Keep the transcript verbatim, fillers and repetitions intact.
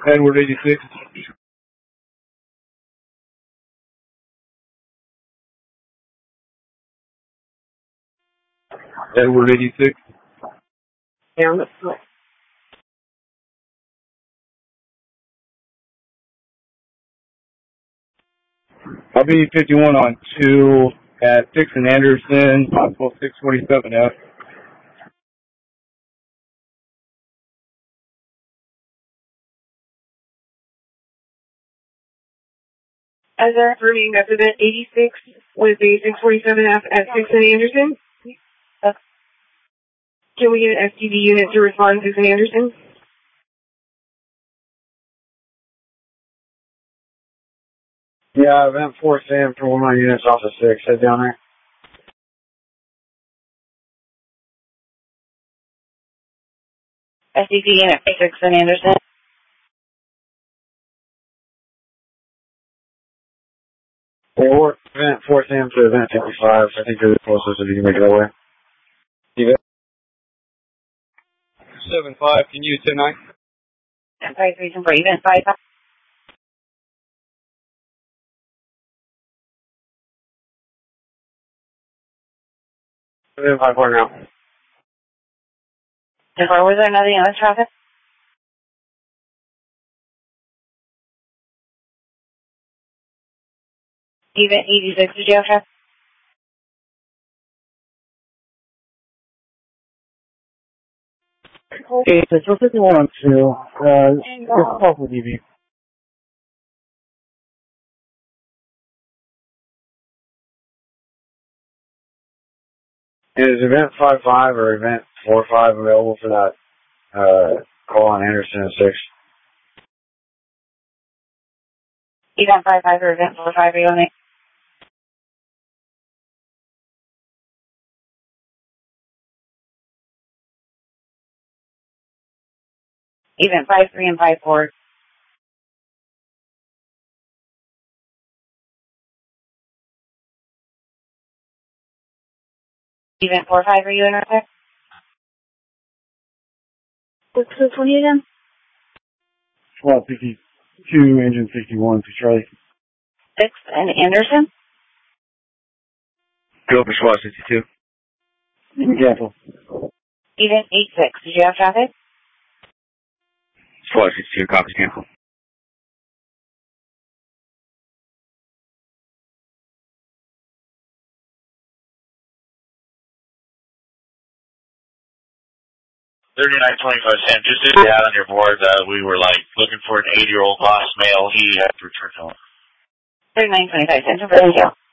Edward eighty-six. Edward eighty-six. Yeah, let's go. I'll be fifty-one on two at six and Anderson, possible six forty-seven F. As they're affirming, that's event eighty-six with the six forty-seven F at six and Anderson. Uh, can we get an S T D unit to respond to six and Anderson? Yeah, event four Sam for one of my units off of six. Head down there. S T D unit six and Anderson. Or event four Sam to event fifty-five. I think you're the closest if you can make it that way. Event seven five, can you ten nine? Five reason for event five. Event five four now. And where was there nothing else traffic? Event eighty-six, did you have traffic? Okay, so we're fifty-one on two. Uh, just call for D B. Is event five five or event four five available for that uh, call on Anderson at six? Event five five or event four five, are you on it? Event five three and five four. Event four five, are you in right there? What's the twenty again? Well, fifty-two, engine sixty-one, for Charlie. Six and Anderson? Go for SWAT sixty-two. Cancel. Event eight six, did you have traffic? SWAT sixty-two, copy, cancel. thirty-nine twenty-five, Sam, just did that on your board. Uh, we were like looking for an eighty-year-old boss male. He had to return home. thirty-nine twenty-five, Sam,